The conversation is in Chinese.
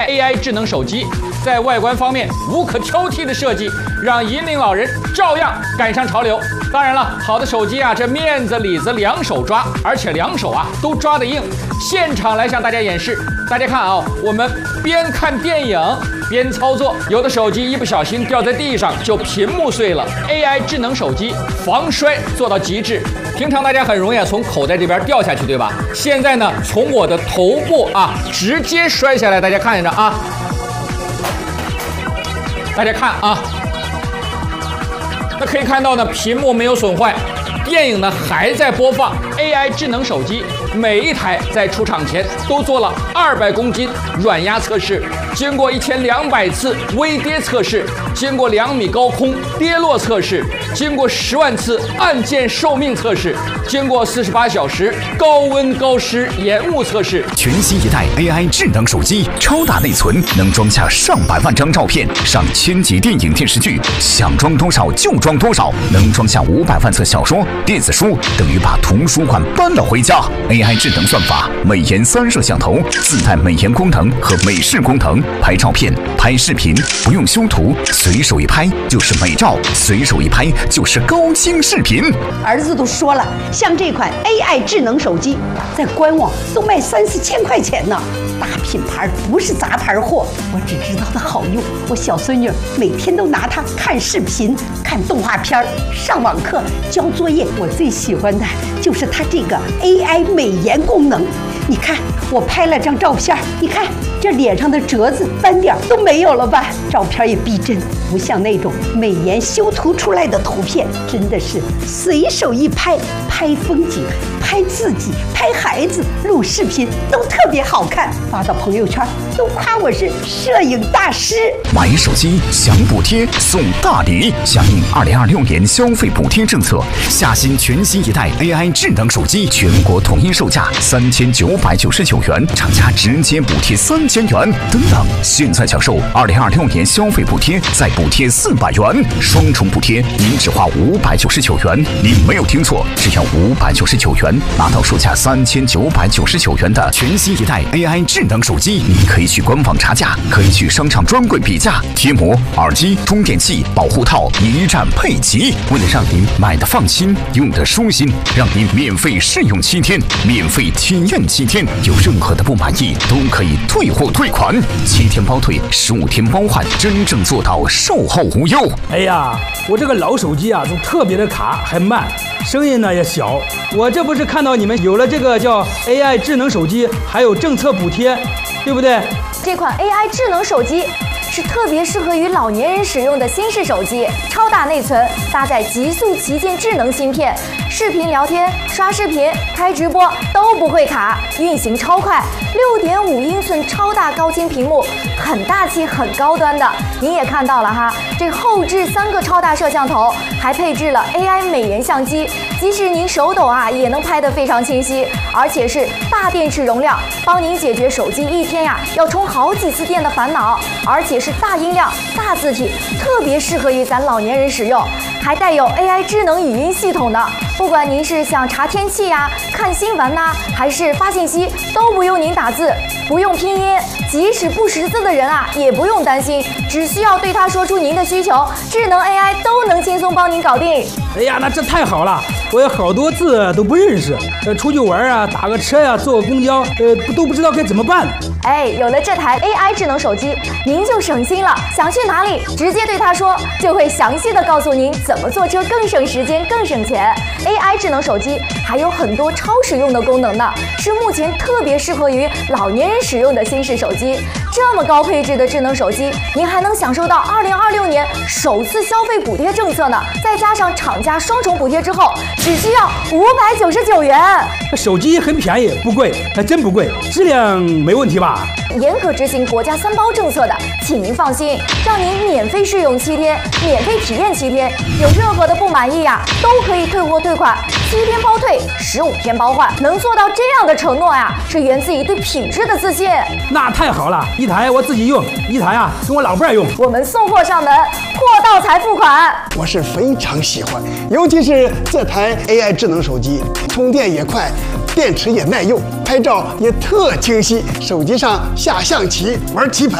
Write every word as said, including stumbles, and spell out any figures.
A I 智能手机，在外观方面无可挑剔的设计，让银龄老人照样赶上潮流。当然了，好的手机啊，这面子里子两手抓，而且两手啊都抓得硬。现场来向大家演示，大家看啊，我们边看电影边操作，有的手机一不小心掉在地上就屏幕碎了。A I 智能手机防摔做到极致。平常大家很容易啊从口袋这边掉下去，对吧？现在呢，从我的头部啊直接摔下来，大家看着啊，大家看啊，那可以看到呢，屏幕没有损坏，电影呢还在播放。A I 智能手机每一台在出厂前都做了二百公斤软压测试，经过一千两百次微跌测试，经过两米高空跌落测试，经过十万次按键寿命测试，经过四十八小时高温高湿延误测试。 全新一代 A I 智能手机，超大内存，能装下上百万张照片，上千集电影电视剧，想装多少就装多少，能装下五百万册小说、电子书，等于把图书馆搬了回家。A I 智能算法，美颜三摄像头，自带美颜功能和美视功能，拍照片、拍视频不用修图，随手一拍就是美照，随手一拍就是高清视频。 儿子都说了，像这款 A I 智能手机，在官网都卖三四千块钱呢。大品牌不是杂牌货，我只知道它好用。我小孙女每天都拿它看视频、看动画片、上网课、交作业。我最喜欢的就是它这个 A I 美颜功能。你看，我拍了张照片，你看这脸上的褶子、斑点都没有了吧？照片也逼真，不像那种美颜修图出来的图片，真的是随手一拍，拍风景、拍自己、拍孩子、录视频都特别好看，发到朋友圈都夸我是摄影大师。 买手机享补贴送大礼，响应二零二六年消费补贴政策，下新全新一代 A I 智能手机，全国统一售价三千九百九十九元，厂家直接补贴三千元。等等，现在享受二零二六年消费补贴，再补贴四百元，双重补贴，您只花五百九十九元。您没有听错，只要五百九十九元，拿到售价三千九百九十九元的全新一代 A I 智能手机。您可以去官网查价，可以去商场专柜比价，贴膜、耳机、充电器、保护套一站配齐。为了让您买的放心，用的舒心，让您免费试用七天，免费体验七天，有任何的不满意都可以退货退款，七天包退，十五天包换，真正做到售后无忧。 哎呀，我这个老手机啊，都特别的卡，还慢，声音呢也小。我这不是看到你们有了这个叫 A I 智能手机，还有政策补贴，对不对？ 这款 A I 智能手机是特别适合于老年人使用的新式手机，超大内存，搭载极速旗舰智能芯片，视频聊天、刷视频、开直播都不会卡，运行超快，六点五英寸超大高清屏幕，很大气、很高端的。您也看到了哈，这后置三个超大摄像头，还配置了 A I 美颜相机，即使您手抖啊，也能拍得非常清晰，而且是大电池容量，帮您解决手机一天呀要充好几次电的烦恼，而且是大音量、大字体，特别适合于咱老年人使用，还带有 A I 智能语音系统的。不管您是想查天气呀、看新闻呐、啊，还是发信息，都不用您打字，不用拼音，即使不识字的人啊，也不用担心，只需要对他说出您的需求，智能 A I 都能轻松帮您搞定。 哎呀，那这太好了！我有好多字都不认识，呃，出去玩啊，打个车呀、啊，坐个公交，呃，都不知道该怎么办。 哎，有了这台 A I 智能手机，您就省心了。想去哪里，直接对他说，就会详细的告诉您怎么坐车更省时间、更省钱。A I 智能手机还有很多超实用的功能呢，是目前特别适合于老年人使用的新式手机。这么高配置的智能手机，您还能享受到二零二六年首次消费补贴政策呢，再加上厂家双重补贴之后，只需要五百九十九元。 手机很便宜，不贵，还真不贵，质量没问题吧？ 严格执行国家三包政策的，请您放心，让您免费试用七天，免费体验七天，有任何的不满意呀，都可以退货退款，七天包退，十五天包换。能做到这样的承诺呀，是源自于对品质的自信。 那太好了，一台我自己用，一台啊跟我老伴儿用。 我们送货上门，货到才付款。 我是非常喜欢，尤其是这台 A I 智能手机，充电也快，电池也耐用，拍照也特清晰，手机上下象棋、玩棋盘。